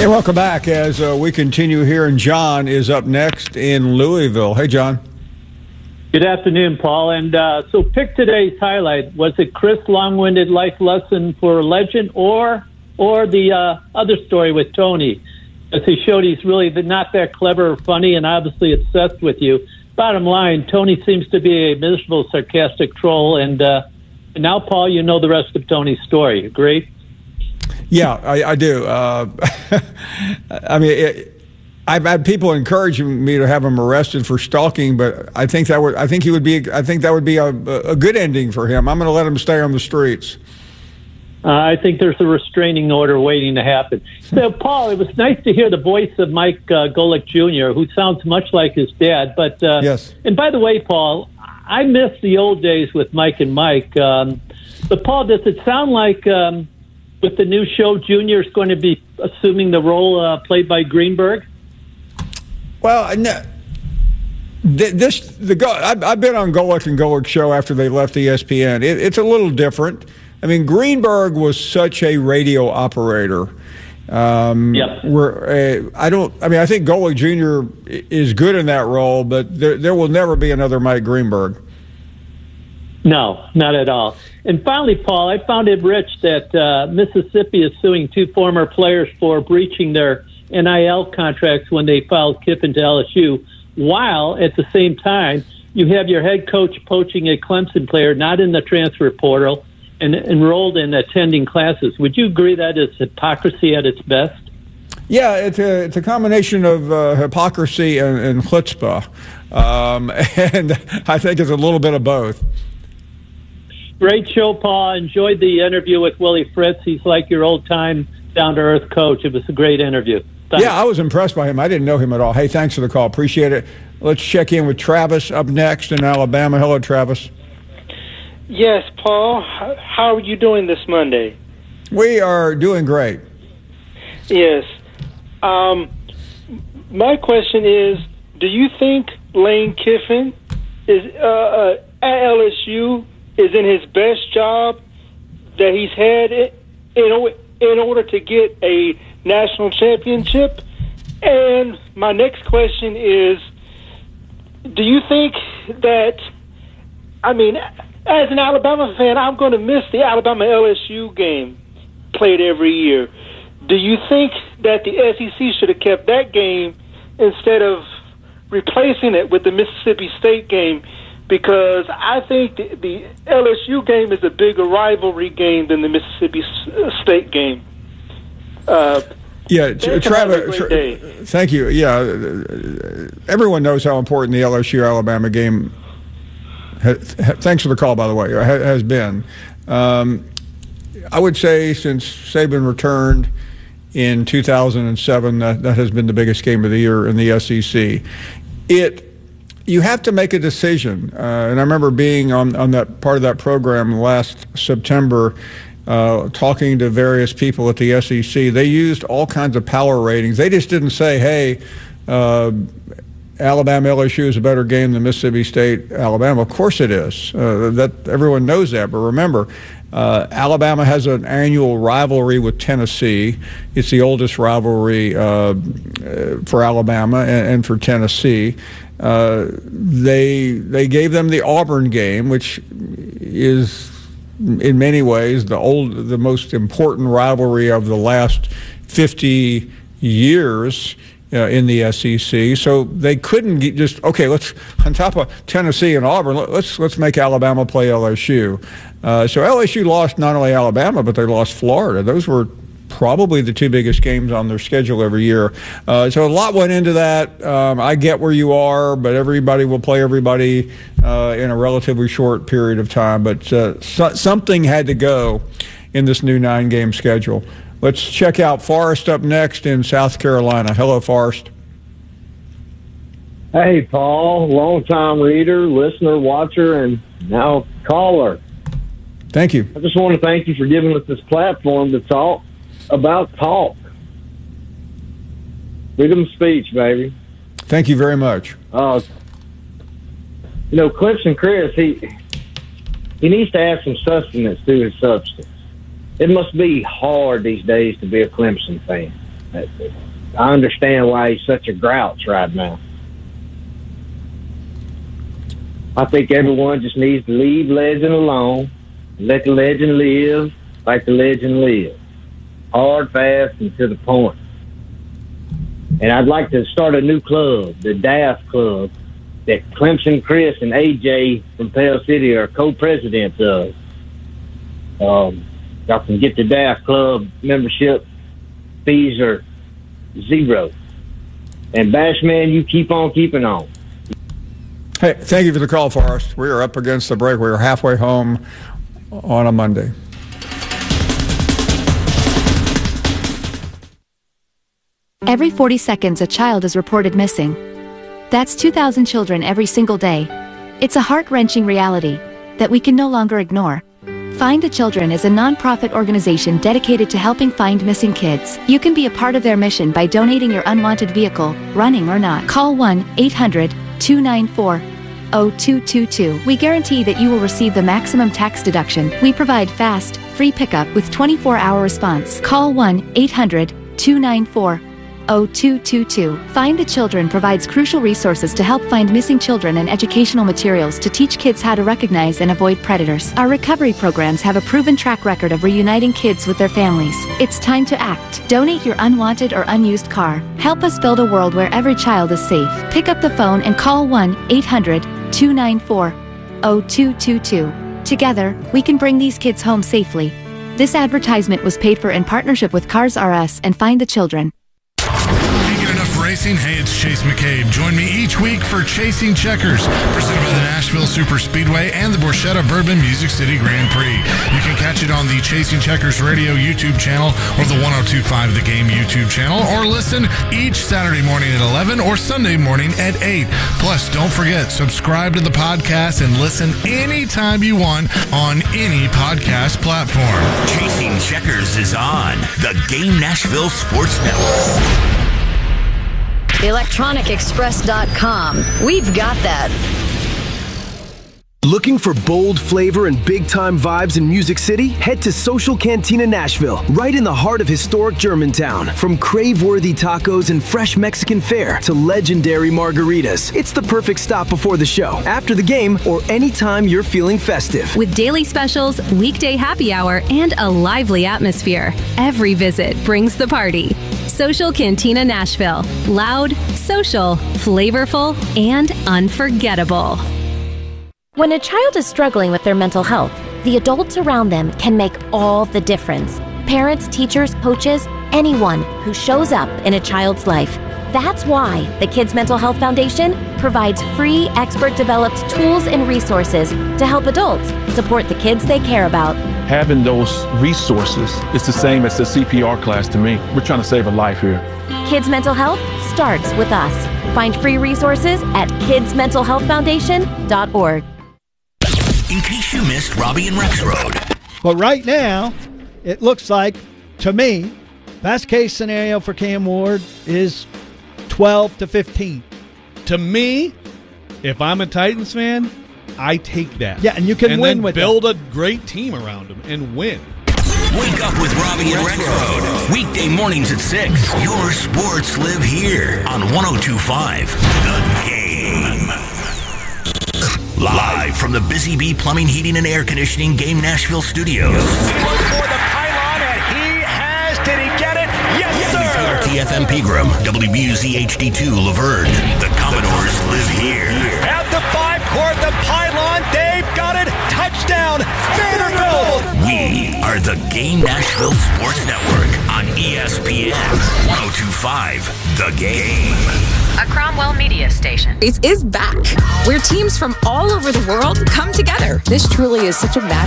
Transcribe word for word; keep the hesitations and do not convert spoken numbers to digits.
Hey, welcome back as uh, we continue here, and John is up next in Louisville. Hey, John. Good afternoon, Paul. And uh, so pick today's highlight. Was it Chris' long-winded life lesson for a legend or or the uh, other story with Tony? As he showed he's really not that clever or funny and obviously obsessed with you. Bottom line, Tony seems to be a miserable, sarcastic troll. And, uh, and now, Paul, you know the rest of Tony's story. Agree? Yeah, I, I do. Uh, I mean, it, I've had people encouraging me to have him arrested for stalking, but I think that would I think he would be I think that would be a, a good ending for him. I'm going to let him stay on the streets. Uh, I think there's a restraining order waiting to happen. So, Paul, it was nice to hear the voice of Mike uh, Golic Junior, who sounds much like his dad. But uh, yes. And by the way, Paul, I miss the old days with Mike and Mike. Um, but, Paul, does it sound like um, with the new show, Junior is going to be assuming the role uh, played by Greenberg? Well, no. This the I've, I've been on Golic and Golic's show after they left E S P N. It, it's a little different. I mean, Greenberg was such a radio operator. Um, yep. Where uh, I don't. I mean, I think Golic Junior is good in that role, but there, there will never be another Mike Greenberg. No, not at all. And finally, Paul, I found it rich that uh, Mississippi is suing two former players for breaching their N I L contracts when they filed Kiffin to L S U, while at the same time you have your head coach poaching a Clemson player not in the transfer portal and enrolled in attending classes. Would you agree that is hypocrisy at its best? Yeah, it's a, it's a combination of uh, hypocrisy and, and chutzpah, um, and I think it's a little bit of both. Great show, Paul. Enjoyed the interview with Willie Fritz. He's like your old-time, down-to-earth coach. It was a great interview. Thanks. Yeah, I was impressed by him. I didn't know him at all. Hey, thanks for the call. Appreciate it. Let's check in with Travis up next in Alabama. Hello, Travis. Yes, Paul. How are you doing this Monday? We are doing great. Yes. Um, my question is, do you think Lane Kiffin is uh, uh, at L S U is in his best job that he's had in, in order to get a national championship? And my next question is, do you think that, I mean, as an Alabama fan, I'm going to miss the Alabama L S U game played every year. Do you think that the S E C should have kept that game instead of replacing it with the Mississippi State game? Because I think the, the L S U game is a bigger rivalry game than the Mississippi State game. Uh, yeah, Travis, tra- thank you. Yeah, everyone knows how important the L S U-Alabama game ha- ha- thanks for the call, by the way, ha- has been. Um, I would say since Saban returned in two thousand seven, that, that has been the biggest game of the year in the S E C. It You have to make a decision, uh, and I remember being on, on that part of that program last September, uh, talking to various people at the S E C. They used all kinds of power ratings. They just didn't say, hey, uh, Alabama L S U is a better game than Mississippi State Alabama. Of course it is. Uh, that everyone knows that. But remember, uh, Alabama has an annual rivalry with Tennessee. It's the oldest rivalry uh, for Alabama and, and for Tennessee. Uh, they they gave them the Auburn game, which is in many ways the old, the most important rivalry of the last fifty years uh, in the S E C. So they couldn't get just okay. Let's on top of Tennessee and Auburn, let's let's make Alabama play L S U. Uh, so L S U lost not only Alabama, but they lost Florida. Those were probably the two biggest games on their schedule every year. Uh, so a lot went into that. Um, I get where you are, but everybody will play everybody uh, in a relatively short period of time. But uh, so, something had to go in this new nine-game schedule. Let's check out Forrest up next in South Carolina. Hello, Forrest. Hey, Paul, long-time reader, listener, watcher, and now caller. Thank you. I just want to thank you for giving us this platform to talk about talk. Freedom of speech, baby. Thank you very much. Uh, you know, Clemson Chris, he he needs to add some sustenance to his substance. It must be hard these days to be a Clemson fan. I understand why he's such a grouch right now. I think everyone just needs to leave legend alone, let the legend live like the legend lives. Hard, fast, and to the point. And I'd like to start a new club, the D A F Club, that Clemson Chris and A J from Pell City are co-presidents of. Um, y'all can get the D A F Club membership. Fees are zero. And Bashman, you keep on keeping on. Hey, thank you for the call, Forrest. We are up against the break. We are halfway home on a Monday. Every forty seconds, a child is reported missing. That's two thousand children every single day. It's a heart-wrenching reality that we can no longer ignore. Find the Children is a non-profit organization dedicated to helping find missing kids. You can be a part of their mission by donating your unwanted vehicle, running or not. Call one eight hundred two nine four zero two two two. We guarantee that you will receive the maximum tax deduction. We provide fast, free pickup with twenty-four hour response. Call one eight hundred two nine four zero two two two. Find the Children provides crucial resources to help find missing children and educational materials to teach kids how to recognize and avoid predators. Our recovery programs have a proven track record of reuniting kids with their families. It's time to act. Donate your unwanted or unused car. Help us build a world where every child is safe. Pick up the phone and call one eight hundred two nine four zero two two two. Together, we can bring these kids home safely. This advertisement was paid for in partnership with Cars R Us and Find the Children. Racing. Hey, it's Chase McCabe. Join me each week for Chasing Checkers, presented by the Nashville Super Speedway and the Borchetta Bourbon Music City Grand Prix. You can catch it on the Chasing Checkers radio YouTube channel or the one oh two point five The Game YouTube channel, or listen each Saturday morning at eleven or Sunday morning at eight. Plus, don't forget, subscribe to the podcast and listen anytime you want on any podcast platform. Chasing Checkers is on the Game Nashville Sports Network. electronic express dot com. We've got that. Looking for bold flavor and big-time vibes in Music City? Head to Social Cantina Nashville, right in the heart of historic Germantown. From crave-worthy tacos and fresh Mexican fare to legendary margaritas, it's the perfect stop before the show, after the game, or anytime you're feeling festive. With daily specials, weekday happy hour, and a lively atmosphere, every visit brings the party. Social Cantina Nashville. Loud, social, flavorful, and unforgettable. When a child is struggling with their mental health, the adults around them can make all the difference. Parents, teachers, coaches, anyone who shows up in a child's life. That's why the Kids Mental Health Foundation provides free, expert-developed tools and resources to help adults support the kids they care about. Having those resources is the same as the C P R class to me. We're trying to save a life here. Kids Mental Health starts with us. Find free resources at kids mental health foundation dot org. In case you missed Robbie and Rex Road. But right now, it looks like, to me, best case scenario for Cam Ward is twelve to fifteen. To me, if I'm a Titans fan, I take that. Yeah, and you can and win then with build that. a great team around him and win. Wake up with Robbie and Rex Road. Weekday mornings at six. Your sports live here on one oh two point five The Game. Live from the Busy Bee Plumbing, Heating, and Air Conditioning Game Nashville Studios. He looks for the pylon, and he has. Did he get it? Yes, sir. T F M Pegram, W B U Z H D two Laverne. The Commodores live here. At the five court, the pylon. They've got it. Touchdown, Vanderbilt. We are the Game Nashville Sports Network on E S P N one oh two point five The Game. A Cromwell Media Station. It is back, where teams from all over the world come together. This truly is such a magic